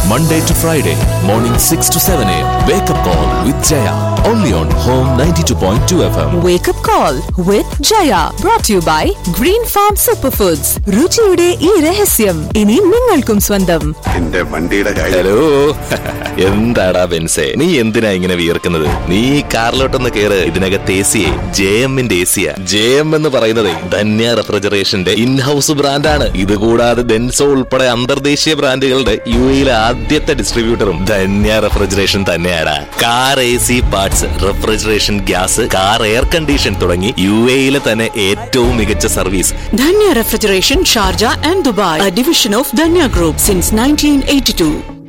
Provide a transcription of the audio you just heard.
Monday to Friday, morning 6 to 7 a.m. Wake up call with Jaya. Only on Home 92.2 FM. Wake up call with Jaya. Brought to you by Green Farm Superfoods. രുചിയുടെ ഈ രഹസ്യം ഇനി നിങ്ങൾക്കും സ്വന്തം. എന്റെ വണ്ടിയുടെ hello, എന്താടാ ബെൻസേ, നീ എന്തിനാ ഇങ്ങനെ വിയർക്കുന്നത്? നീ കാറിലോട്ടൊന്ന് കേറ്. ഇതിനകത്ത് എസിയെ JMന്റെ എസിയാ. JM എന്ന് പറയുന്നത് ധന്യ റെഫ്രിജറേഷന്റെ ഇൻഹൌസ് ബ്രാൻഡാണ്. ഇതുകൂടാതെ ഡെൻസോ ഉൾപ്പെടെ അന്തർദേശീയ ബ്രാൻഡുകളുടെ UAE ആദ്യത്തെ ഡിസ്ട്രിബ്യൂട്ടറും ധന്യ റെഫ്രിജറേഷൻ തന്നെയാണ്. Car AC parts, refrigeration, gas, car air condition തുടങ്ങി UAE തന്നെ ഏറ്റവും മികച്ച service. Dhanya Refrigeration, Sharjah and Dubai, a division of Dhanya Group since 1982.